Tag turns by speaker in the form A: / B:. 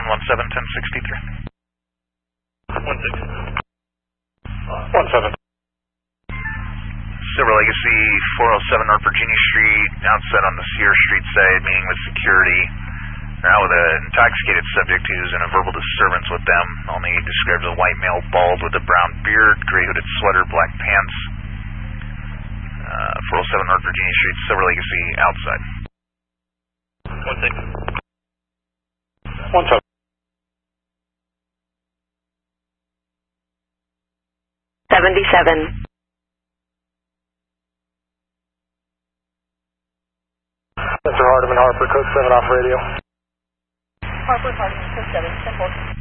A: 117, 1063.
B: 17.
A: Silver Legacy, 407 North Virginia Street, outside on the Sierra Street side, meeting with security. Now with an intoxicated subject who's in a verbal disturbance with them. Only describes a white male bald with a brown beard, gray hooded sweater, black pants. 407 North Virginia Street, Silver Legacy, outside.
B: 17.
C: 77.
B: Mr. Hardeman, Harper, code 7 off radio.
C: Harper, Code 7, 10-4.